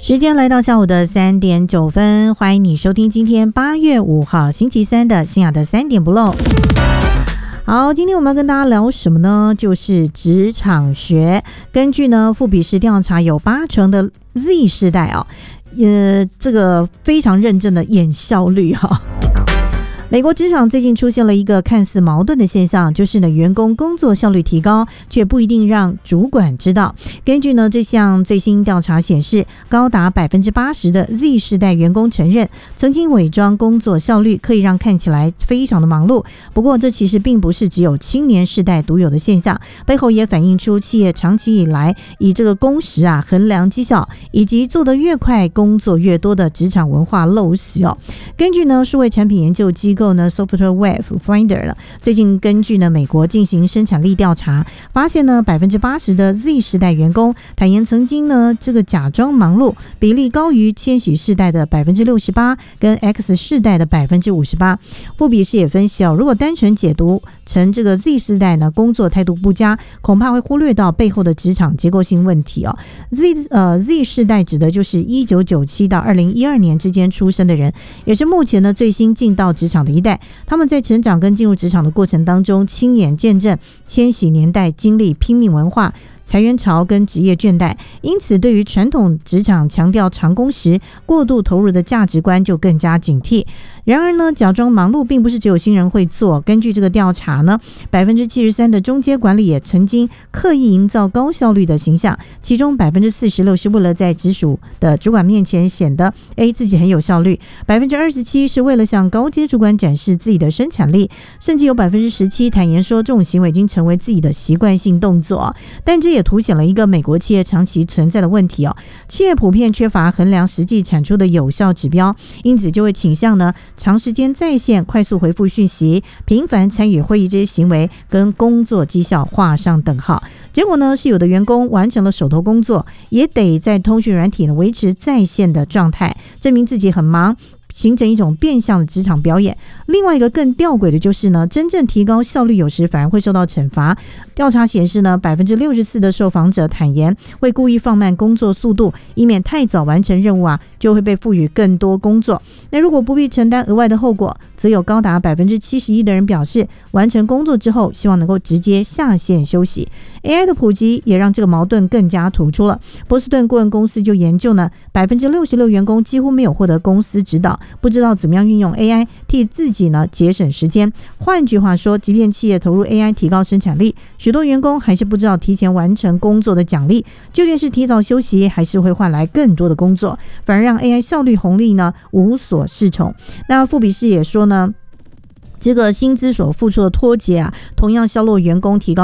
时间来到下午的3点9分，欢迎你收听今天8月5号星期三的新雅的3点不漏。好，今天我们要跟大家聊什么呢？就是职场学。根据呢富比士调查，有80%的 Z 世代这个非常认真的眼效率美国职场最近出现了一个看似矛盾的现象，就是呢，员工工作效率提高，却不一定让主管知道。根据呢这项最新调查显示，高达80%的 Z 世代员工承认，曾经伪装工作效率可以让看起来非常的忙碌。不过，这其实并不是只有青年世代独有的现象，背后也反映出企业长期以来以这个工时衡量绩效，以及做得越快，工作越多的职场文化陋习根据呢数位产品研究机构呢 Software Web Finder 最近根据呢美国进行生产力调查，发现呢80%的 Z 世代员工坦言曾经呢这个假装忙碌，比例高于千禧世代的68%跟 X 世代的58%。富比士也分析如果单纯解读成这个 Z 世代呢工作态度不佳，恐怕会忽略到背后的职场结构性问题Z 世代指的就是1997到2012年之间出生的人，也是目前呢最新进到职场的一代。他们在成长跟进入职场的过程当中，亲眼见证千禧年代经历拼命文化、裁员潮跟职业倦怠，因此对于传统职场强调长工时、过度投入的价值观就更加警惕。然而呢，假装忙碌并不是只有新人会做。根据这个调查呢，73%的中阶管理也曾经刻意营造高效率的形象，其中46%是为了在直属的主管面前显得自己很有效率，27%是为了向高阶主管展示自己的生产力，甚至有17%坦言说这种行为已经成为自己的习惯性动作。但这也凸显了一个美国企业长期存在的问题企业普遍缺乏衡量实际产出的有效指标，因此就会倾向呢长时间在线、快速回复讯息、频繁参与会议，这些行为跟工作绩效画上等号。结果呢是有的员工完成了手头工作，也得在通讯软体呢维持在线的状态，证明自己很忙，形成一种变相的职场表演。另外一个更吊诡的就是呢，真正提高效率有时反而会受到惩罚。调查显示呢，64%的受访者坦言会故意放慢工作速度，以免太早完成任务就会被赋予更多工作。那如果不必承担额外的后果，则有高达71%的人表示，完成工作之后希望能够直接下线休息。AI 的普及也让这个矛盾更加突出了。波士顿顾问公司就研究呢，66%员工几乎没有获得公司指导，不知道怎么样运用 AI 替自己呢节省时间。换句话说，即便企业投入 AI 提高生产力，许多员工还是不知道提前完成工作的奖励，就连是提早休息还是会换来更多的工作，反而让 AI 效率红利呢无所适从。那富比士也说呢，这个薪资所付出的脱节同样削弱员工提高